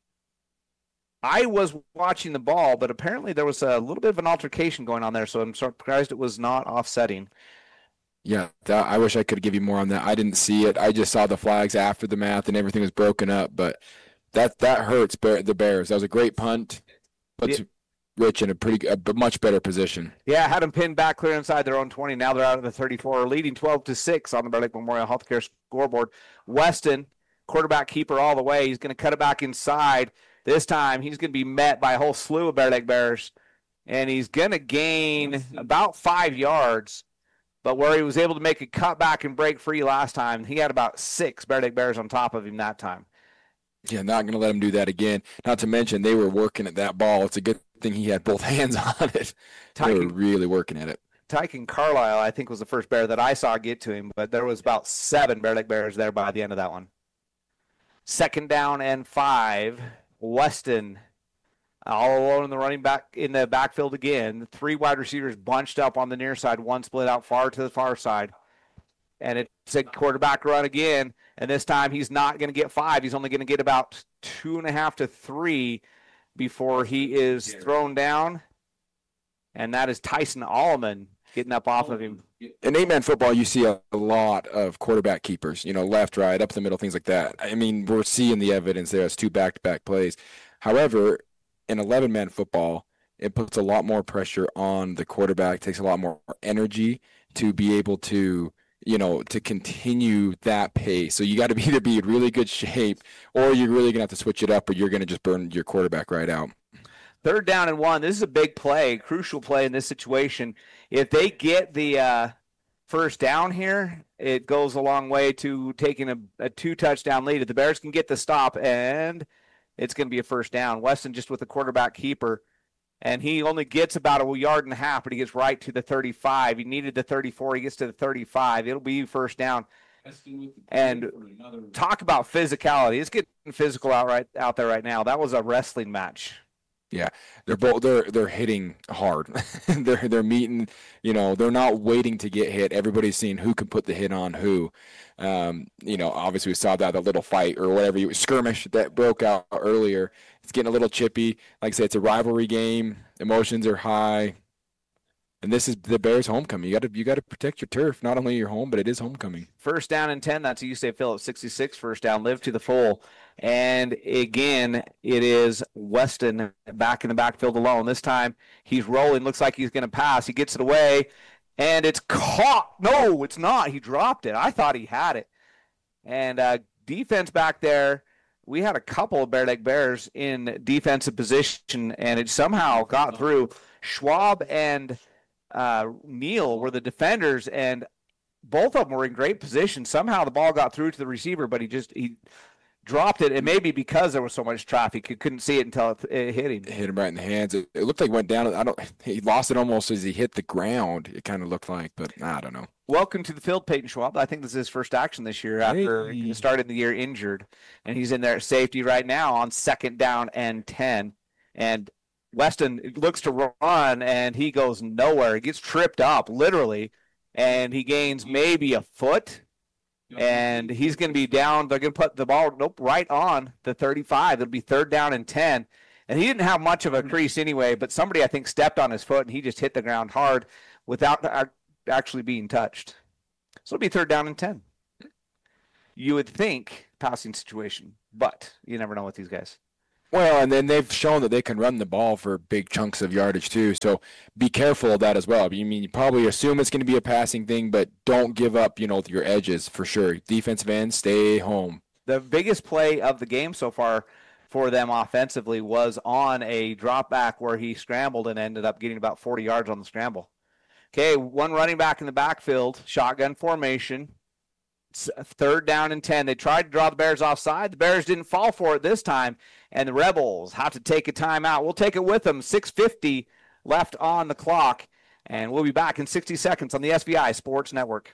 I was watching the ball, but apparently there was a little bit of an altercation going on there, so I'm surprised it was not offsetting. Yeah, that, I wish I could give you more on that. I didn't see it. I just saw the flags after the math and everything was broken up. But that that hurts Bear, the Bears. That was a great punt. Puts Yeah. Rich in a pretty a much better position. Yeah, had them pinned back clear inside their own twenty. Now they're out of the thirty-four, leading twelve to six on the Bear Lake Memorial Healthcare scoreboard. Weston, quarterback keeper all the way. He's going to cut it back inside. This time he's going to be met by a whole slew of Bear Lake Bears, and he's going to gain about five yards. But where he was able to make a cutback and break free last time, he had about six Bear Lake Bears on top of him that time. Yeah, not going to let him do that again. Not to mention they were working at that ball. It's a good thing he had both hands on it. They were really working at it. Tyken Carlisle, I think, was the first Bear that I saw get to him, but there was about seven Bear Lake Bears there by the end of that one. Second down and five. Weston all alone in the running back in the backfield again. Three wide receivers bunched up on the near side, one split out far to the far side. And it's a quarterback run again, and this time he's not going to get five. He's only going to get about two and a half to three before he is thrown down. And that is Tyson Allman getting up off of him. In eight-man football, you see a lot of quarterback keepers, you know, left, right, up the middle, things like that. I mean, we're seeing the evidence there. It's two back-to-back plays. However, in eleven-man football, it puts a lot more pressure on the quarterback, takes a lot more energy to be able to, you know, to continue that pace. So you got to be either be in really good shape or you're really going to have to switch it up or you're going to just burn your quarterback right out. Third down and one. This is a big play, crucial play in this situation. If they get the uh, first down here, it goes a long way to taking a, a two-touchdown lead. If the Bears can get the stop, and it's going to be a first down. Weston just with the quarterback keeper, and he only gets about a yard and a half, but he gets right to the thirty-five. He needed the thirty-four. He gets to the thirty-five. It'll be first down. And talk about physicality. It's getting physical out right out there right now. That was a wrestling match. Yeah, they're both they're they're hitting hard. they're they're meeting. You know, they're not waiting to get hit. Everybody's seeing who can put the hit on who. Um, you know, obviously we saw that the little fight or whatever you skirmish that broke out earlier. It's getting a little chippy. Like I said, it's a rivalry game. Emotions are high, and this is the Bears' homecoming. You got to you got to protect your turf. Not only your home, but it is homecoming. First down and ten. That's a U S A Phillips sixty-six. First down, live to the full. And again, it is Weston back in the backfield alone. This time he's rolling. Looks like he's going to pass. He gets it away, and it's caught. No, it's not. He dropped it. I thought he had it. And uh, defense back there, we had a couple of Bear Lake Bears in defensive position, and it somehow got through. Schwab and uh, Neal were the defenders, and both of them were in great position. Somehow the ball got through to the receiver, but he just he – dropped it. It may be because there was so much traffic. You couldn't see it until it, it hit him. It hit him right in the hands. It, it looked like it went down. I don't. He lost it almost as he hit the ground. It kind of looked like, but nah, I don't know. Welcome to the field, Peyton Schwab. I think this is his first action this year after Hey. he started the year injured. And he's in there at safety right now on second down and ten. And Weston looks to run, and he goes nowhere. He gets tripped up, literally, and he gains maybe a foot. And he's going to be down. They're going to put the ball nope right on the thirty-five. It'll be third down and ten. And he didn't have much of a crease anyway, but somebody, I think, stepped on his foot, and he just hit the ground hard without actually being touched. So it'll be third down and ten. You would think passing situation, but you never know with these guys. Well, and then they've shown that they can run the ball for big chunks of yardage too. So be careful of that as well. You mean you probably assume it's going to be a passing thing, but don't give up, you know, your edges for sure. Defensive end, stay home. The biggest play of the game so far for them offensively was on a drop back where he scrambled and ended up getting about forty yards on the scramble. Okay, one running back in the backfield, shotgun formation. Third down and ten. They tried to draw the Bears offside. The Bears didn't fall for it this time, and the Rebels have to take a timeout. We'll take it with them. six fifty left on the clock, and we'll be back in sixty seconds on the S V I Sports Network.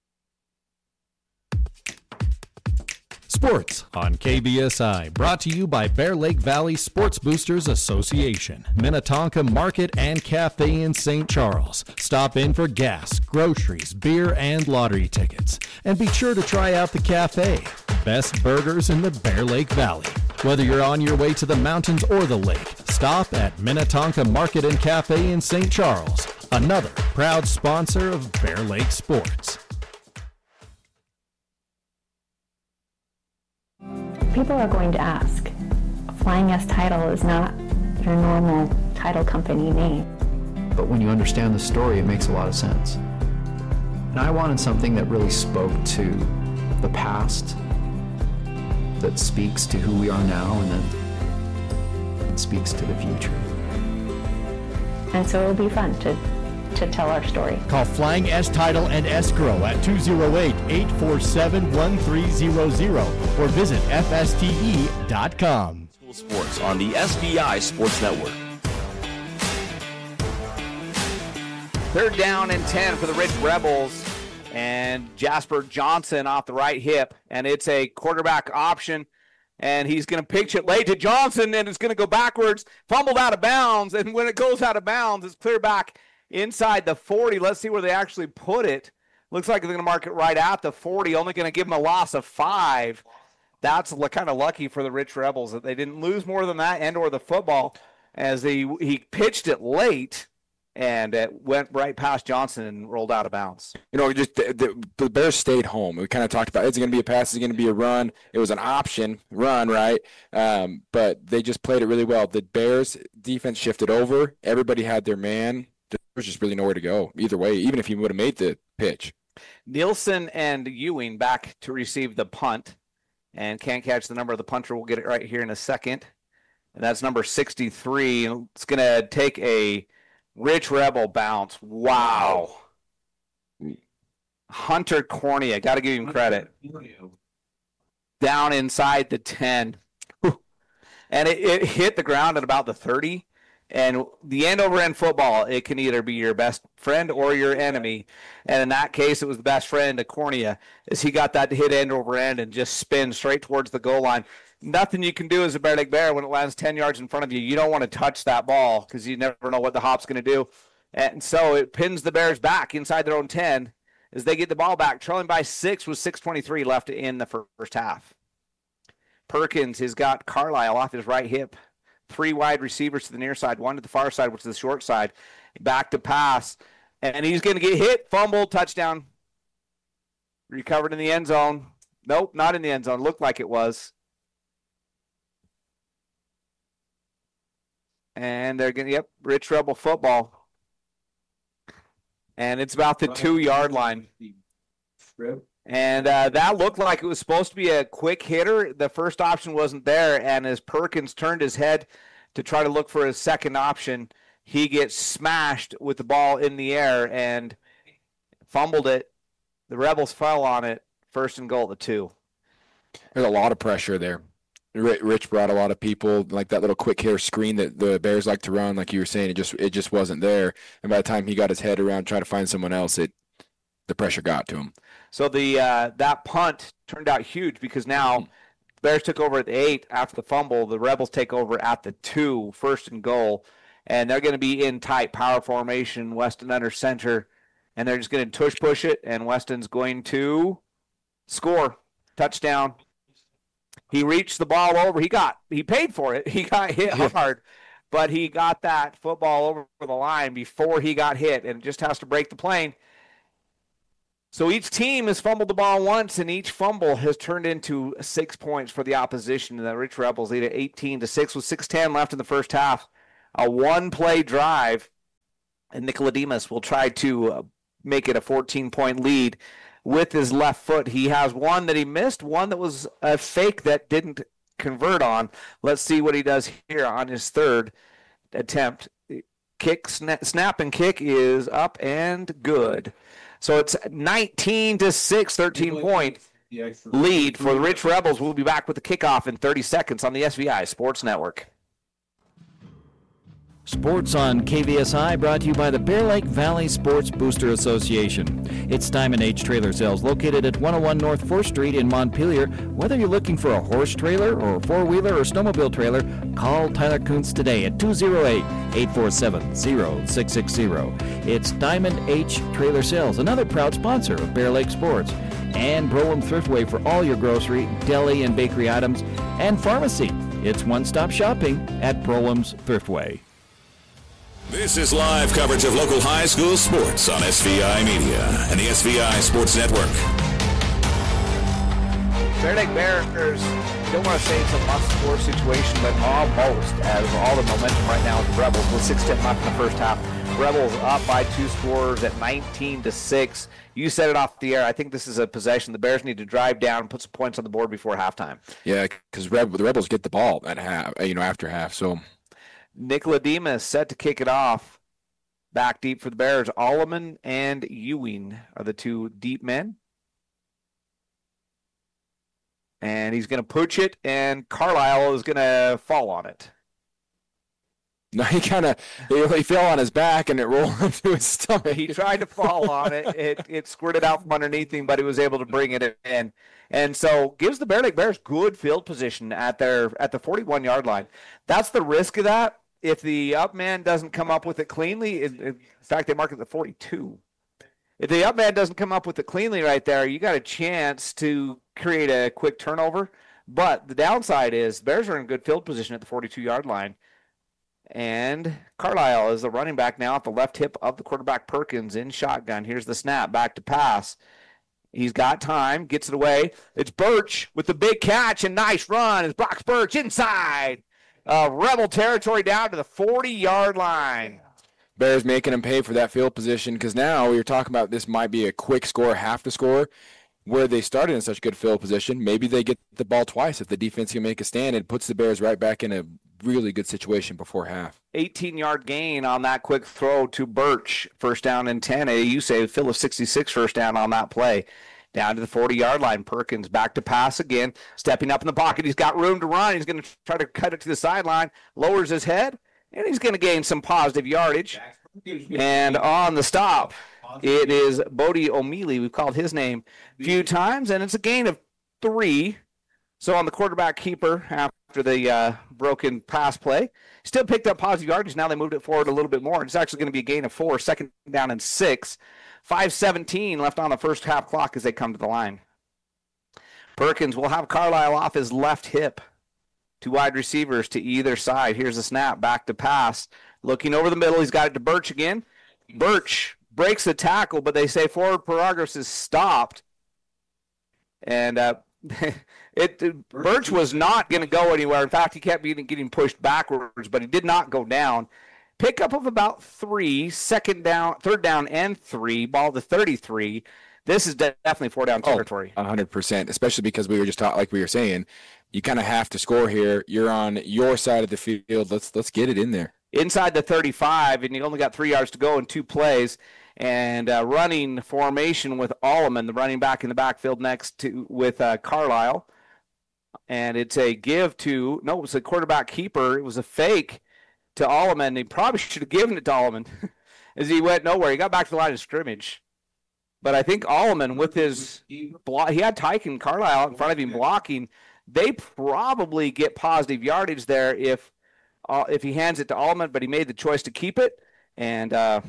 Sports on K B S I, brought to you by Bear Lake Valley Sports Boosters Association, Minnetonka Market and Cafe in Saint Charles. Stop in for gas, groceries, beer, and lottery tickets. And be sure to try out the cafe. Best burgers in the Bear Lake Valley. Whether you're on your way to the mountains or the lake, stop at Minnetonka Market and Cafe in Saint Charles, another proud sponsor of Bear Lake Sports. People are going to ask, Flying S Title is not your normal title company name. But when you understand the story, it makes a lot of sense. And I wanted something that really spoke to the past, that speaks to who we are now, and then speaks to the future. And so it'll be fun to to tell our story. Call Flying S Title and Escrow at two oh eight, eight four seven, one three zero zero or visit F S T E dot com. School Sports on the S V I Sports Network. Third down and ten for the Rich Rebels, and Jasper Johnson off the right hip, and it's a quarterback option, and he's going to pitch it late to Johnson, and it's going to go backwards, fumbled out of bounds, and when it goes out of bounds, it's clear back inside the forty. Let's see where they actually put it. Looks like they're going to mark it right at the forty, only going to give them a loss of five. That's kind of lucky for the Rich Rebels that they didn't lose more than that and or the football, as he, he pitched it late, and it went right past Johnson and rolled out of bounds. You know, just the, the, the Bears stayed home. We kind of talked about, is it going to be a pass? Is it going to be a run? It was an option, run, right? Um, but they just played it really well. The Bears defense shifted over. Everybody had their man. There was just really nowhere to go either way, even if he would have made the pitch. Nielsen and Ewing back to receive the punt, and can't catch the number of the punter. We'll get it right here in a second. And that's number sixty-three. It's going to take a Rich Rebel bounce. Wow. Hunter Cornea, got to give him credit. Down inside the ten. And it, it hit the ground at about the thirty. And the end-over-end football, it can either be your best friend or your enemy. And in that case, it was the best friend, Cornea, as he got that to hit end-over-end and just spin straight towards the goal line. Nothing you can do as a Bear Lake Bear when it lands ten yards in front of you. You don't want to touch that ball because you never know what the hop's going to do. And so it pins the Bears back inside their own ten as they get the ball back. Trailing by six with six twenty-three left in the first half. Perkins has got Carlisle off his right hip. Three wide receivers to the near side, one to the far side, which is the short side. Back to pass, and he's going to get hit, fumble, touchdown. Recovered in the end zone. Nope, not in the end zone. Looked like it was. And they're going to, yep, Rich Rebel football. And it's about the two-yard line. And uh, that looked like it was supposed to be a quick hitter. The first option wasn't there, and as Perkins turned his head to try to look for his second option, he gets smashed with the ball in the air and fumbled it. The Rebels fell on it, first and goal at the two. There's a lot of pressure there. Rich brought a lot of people, like that little quick hair screen that the Bears like to run, like you were saying, it just it just wasn't there. And by the time he got his head around trying to find someone else, it the pressure got to him. So the uh, that punt turned out huge because now mm-hmm. Bears took over at the eight after the fumble. The Rebels take over at the two, first and goal, and they're going to be in tight power formation, Weston under center, and they're just going to tush push it, and Weston's going to score. Touchdown. He reached the ball over. He got, he paid for it. He got hit hard, but he got that football over the line before he got hit, and just has to break the plane. So each team has fumbled the ball once, and each fumble has turned into six points for the opposition. And the Rich Rebels lead at eighteen to six with six ten left in the first half. A one-play drive, and Nicodemus will try to uh, make it a fourteen-point lead with his left foot. He has one that he missed, one that was a fake that didn't convert on. Let's see what he does here on his third attempt. Kick, snap, snap and kick is up and good. So it's nineteen to six, thirteen-point lead for the Rich Rebels. We'll be back with the kickoff in thirty seconds on the S V I Sports Network. Sports on K V S I brought to you by the Bear Lake Valley Sports Booster Association. It's Diamond H Trailer Sales located at one oh one North fourth Street in Montpelier. Whether you're looking for a horse trailer or a four-wheeler or snowmobile trailer, call Tyler Kuntz today at two oh eight, eight four seven, oh six six oh. It's Diamond H Trailer Sales, another proud sponsor of Bear Lake Sports. And Brolin Thriftway for all your grocery, deli, and bakery items, and pharmacy. It's one-stop shopping at Brolim's Thriftway. This is live coverage of local high school sports on S V I Media and the S V I Sports Network. Bear Lake Bears, you don't want to say it's a must-score situation, but almost, as all the momentum right now with the Rebels with six ten left in the first half. Rebels up by two scores at nineteen to six. You said it off the air. I think this is a possession. The Bears need to drive down and put some points on the board before halftime. Yeah, because Reb- the Rebels get the ball at half, you know, after half, so... Nicodemus set to kick it off. Back deep for the Bears. Alleman and Ewing are the two deep men. And he's going to pooch it, and Carlisle is going to fall on it. No, he kind of he, he fell on his back, and it rolled into his stomach. He tried to fall on it. It it squirted out from underneath him, but he was able to bring it in. And so gives the Bear Lake Bears good field position at their at the forty-one-yard line. That's the risk of that. If the up man doesn't come up with it cleanly, in, in fact, they mark it at forty-two. If the up man doesn't come up with it cleanly right there, you got a chance to create a quick turnover. But the downside is Bears are in good field position at the forty-two-yard line. And Carlisle is the running back now at the left hip of the quarterback Perkins in shotgun. Here's the snap, back to pass. He's got time, gets it away. It's Birch with the big catch and nice run. It's Brock Birch inside. Uh, Rebel territory down to the forty-yard line. Bears making him pay for that field position because now you're talking about this might be a quick score, half the score, where they started in such good field position. Maybe they get the ball twice if the defense can make a stand and puts the Bears right back in a really good situation before half. eighteen-yard gain on that quick throw to Birch. First down and ten. You say Phil of sixty-six first down on that play. Down to the forty-yard line. Perkins back to pass again. Stepping up in the pocket. He's got room to run. He's going to try to cut it to the sideline. Lowers his head. And he's going to gain some positive yardage. And on the stop, it is Bodie O'Mealy. We've called his name a few times. And it's a gain of three. So on the quarterback keeper after the uh, broken pass play. Still picked up positive yardage. Now they moved it forward a little bit more. It's actually going to be a gain of four. Second down and six. five seventeen left on the first half clock as they come to the line. Perkins will have Carlisle off his left hip. Two wide receivers to either side. Here's the snap. Back to pass. Looking over the middle. He's got it to Birch again. Birch breaks the tackle, but they say forward progress is stopped. And uh, it, it Birch was not going to go anywhere. In fact, he kept getting, getting pushed backwards, but he did not go down. Pickup of about three, second down, third down, and three. Ball to thirty-three. This is definitely four down territory. Oh, one hundred percent, especially because we were just talking, like we were saying, you kind of have to score here. You're on your side of the field. Let's let's get it in there. Inside the thirty-five, and you only got three yards to go in two plays. And uh, running formation with Alleman, the running back in the backfield next to with uh, Carlisle. And it's a give to, no, it was a quarterback keeper. It was a fake to Alleman. He probably should have given it to Alleman as he went nowhere. He got back to the line of scrimmage. But I think Alleman with his block, he had Tyken Carlisle out in front of him blocking. They probably get positive yardage there if uh, if he hands it to Alleman, but he made the choice to keep it. And uh,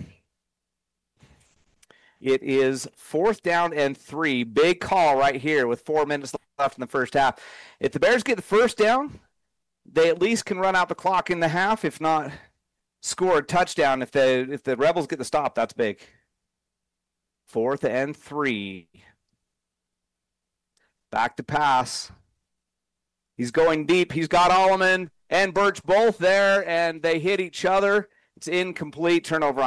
it is fourth down and three. Big call right here with four minutes left in the first half. If the Bears get the first down, they at least can run out the clock in the half. If not, score a touchdown. If the if the Rebels get the stop, that's big. Fourth and three. Back to pass. He's going deep. He's got Alleman and Birch both there, and they hit each other. It's incomplete. Turnover on